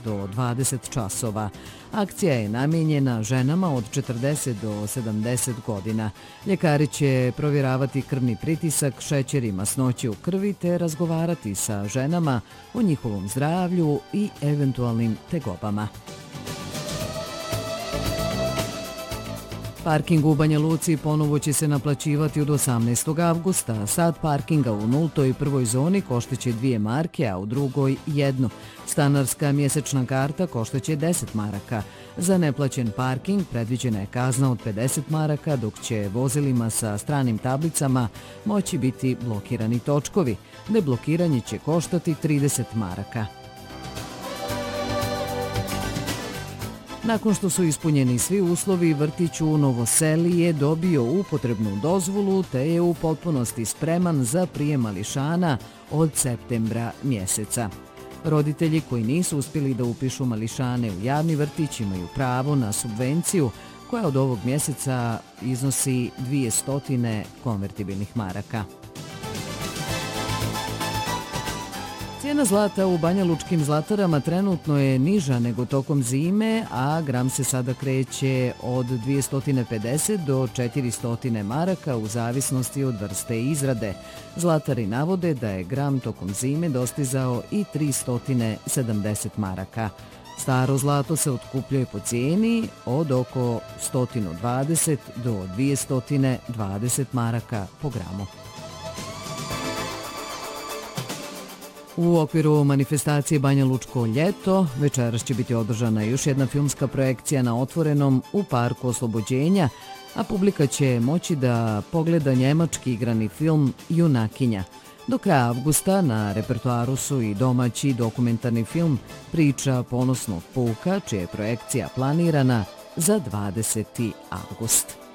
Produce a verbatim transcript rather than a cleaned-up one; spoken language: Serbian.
do dvadeset časova. Akcija je namijenjena ženama od četrdeset do sedamdeset godina. Ljekari će provjeravati krvni pritisak, šećer i masnoće u krvi te razgovarati sa ženama o njihovom zdravlju i eventualnim tegobama. Parking u Banja Luci ponovo će se naplaćivati od osamnaestog avgusta. Sat parkinga u nultoj prvoj zoni koštaće dvije marke, a u drugoj jednu. Stanarska mjesečna karta koštaće deset maraka. Za neplaćen parking predviđena je kazna od pedeset maraka, dok će vozilima sa stranim tablicama moći biti blokirani točkovi. Deblokiranje će koštati trideset maraka. Nakon što su ispunjeni svi uslovi, vrtić u Novoseli je dobio upotrebnu dozvolu te je u potpunosti spreman za prijem mališana od septembra mjeseca. Roditelji koji nisu uspjeli da upišu mališane u javni vrtić imaju pravo na subvenciju koja od ovog mjeseca iznosi dvjesto konvertibilnih maraka. Cijena zlata u banjalučkim zlatarama trenutno je niža nego tokom zime, a gram se sada kreće od dvjesto pedeset do četiristo maraka u zavisnosti od vrste izrade. Zlatari navode da je gram tokom zime dostizao i tristo sedamdeset maraka. Staro zlato se otkupljuje po cijeni od oko sto dvadeset do dvjesto dvadeset maraka po gramu. U okviru manifestacije Banja Lučko ljeto večeras će biti održana još jedna filmska projekcija na otvorenom u Parku Oslobođenja, a publika će moći da pogleda njemački igrani film Junakinja. Do kraja avgusta na repertoaru su i domaći dokumentarni film Priča ponosnog puka, čija je projekcija planirana za dvadeseti avgust.